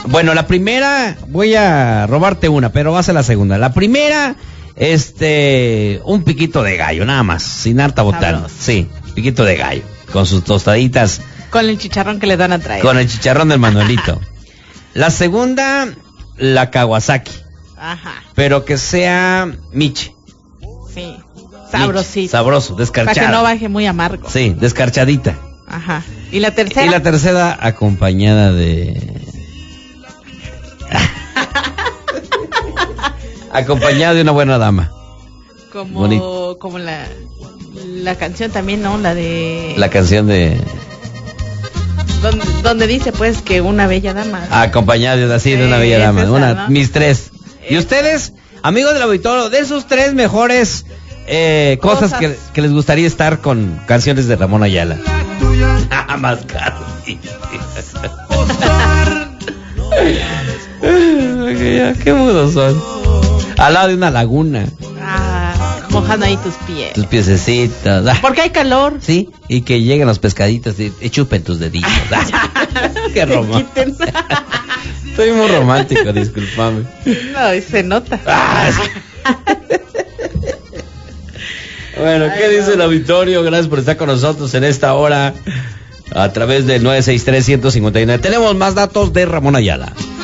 Bueno, la primera, voy a robarte una, pero va a ser la segunda. La primera, un piquito de gallo, nada más, sin harta botana. Sabroso. Sí, piquito de gallo, con sus tostaditas. Con el chicharrón que le dan a traer. Con el chicharrón del Manuelito. La segunda, la Kawasaki, Ajá, pero que sea miche. sí. Sabrosito. Miche, sabroso, descarchado. Para que no baje muy amargo. Sí, descarchadita. Ajá. ¿Y la tercera? Y la tercera acompañada de... acompañada de una buena dama. Como la canción también, ¿no? La de... La canción de... Donde dice pues que una bella dama. Acompañada de una bella dama. Esa, ¿no? Mis tres. Y ustedes, amigos del auditorio, de sus tres mejores cosas que les gustaría estar con canciones de Ramón Ayala. Más caro. Qué mudos son. Al lado de una laguna. Mojando ahí tus pies. Tus piececitos. Porque hay calor. Sí, y que lleguen los pescaditos y chupen tus deditos. Qué romántico. Soy muy romántico, discúlpame. No, se nota. Bueno, ¿qué dice el auditorio? Gracias por estar con nosotros en esta hora a través del 963-159. Tenemos más datos de Ramón Ayala.